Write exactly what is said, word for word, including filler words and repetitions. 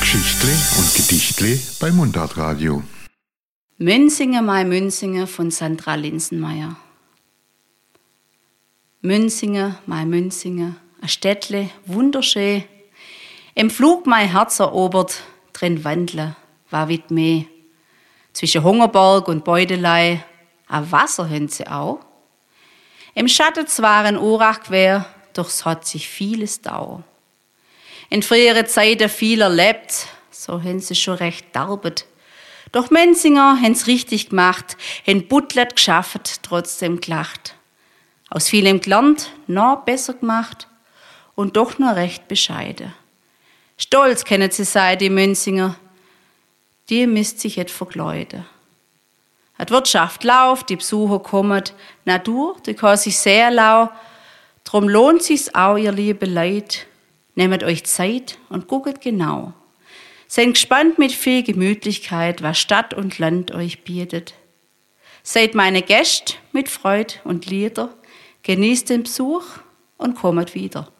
Geschichtle und Gedichtle bei Mundartradio. Münsinge, mein Münsinge von Sandra Linsenmeier. Münsinge, mein Münsinge, ein Städtle, wunderschön. Im Flug mein Herz erobert, drin wandle, war wit meh. Zwischen Hungerberg und Beutelei, a Wasser hin sie auch. Im Schatten zwar ein Urach quer, doch es hat sich vieles dau. In frühere Zeiten viel erlebt, so haben sie schon recht darbet. Doch Menzinger haben's richtig gemacht, haben Buttlet geschafft, trotzdem gelacht. Aus vielem gelernt, noch besser gemacht und doch nur recht bescheiden. Stolz können sie sein, die Münzinger, die misst sich et verkleiden. Die Wirtschaft läuft, die Besucher kommen, Natur, die kann sich sehr lau, drum lohnt sich's auch, ihr liebe Leid. Nehmt euch Zeit und guckt genau. Seid gespannt mit viel Gemütlichkeit, was Stadt und Land euch bietet. Seid meine Gäste mit Freud und Lieder, genießt den Besuch und kommt wieder.